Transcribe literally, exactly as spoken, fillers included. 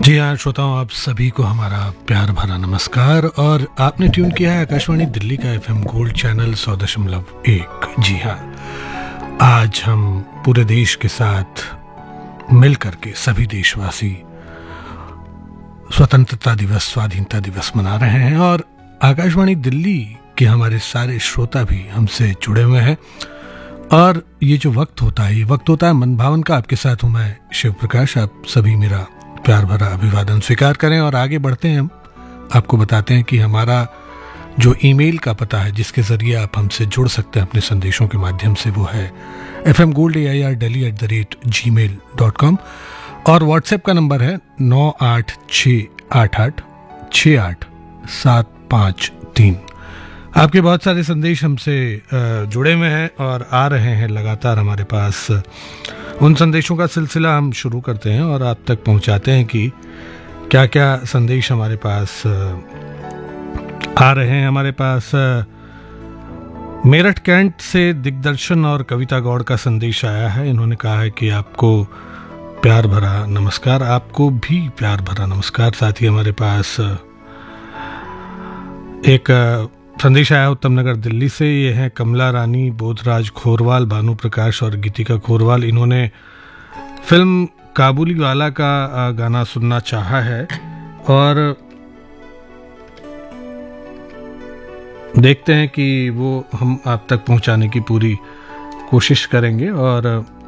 जी हाँ श्रोताओं, आप सभी को हमारा प्यार भरा नमस्कार। और आपने ट्यून किया है आकाशवाणी दिल्ली का एफएम गोल्ड चैनल सौ दशमलव एक। जी हाँ, आज हम पूरे देश के साथ मिल करके सभी देशवासी स्वतंत्रता दिवस, स्वाधीनता दिवस मना रहे हैं और आकाशवाणी दिल्ली के हमारे सारे श्रोता भी हमसे जुड़े हुए हैं। और ये जो वक्त होता है, ये वक्त होता है मन भावन का। आपके साथ हूँ मैं शिव प्रकाश। आप सभी मेरा प्यार भरा अभिवादन स्वीकार करें और आगे बढ़ते हैं। हम आपको बताते हैं कि हमारा जो ईमेल का पता है जिसके ज़रिए आप हमसे जुड़ सकते हैं अपने संदेशों के माध्यम से, वो है F M gold A I R daily at the rate ji mail dot com. और व्हाट्सएप का नंबर है नौ आठ छः आठ आठ छः आठ सात पाँच तीन। आपके बहुत सारे संदेश हमसे जुड़े हुए हैं और आ रहे हैं लगातार हमारे पास। उन संदेशों का सिलसिला हम शुरू करते हैं और आप तक पहुंचाते हैं कि क्या क्या संदेश हमारे पास आ रहे हैं। हमारे पास मेरठ कैंट से दिग्दर्शन और कविता गौड़ का संदेश आया है। इन्होंने कहा है कि आपको प्यार भरा नमस्कार। आपको भी प्यार भरा नमस्कार। साथ ही हमारे पास एक संदेश आया उत्तम नगर दिल्ली से। ये है कमला रानी, बोधराज खोरवाल, भानु प्रकाश और गीतिका खोरवाल। इन्होंने फिल्म काबुली वाला का गाना सुनना चाहा है और देखते हैं कि वो हम आप तक पहुंचाने की पूरी कोशिश करेंगे। और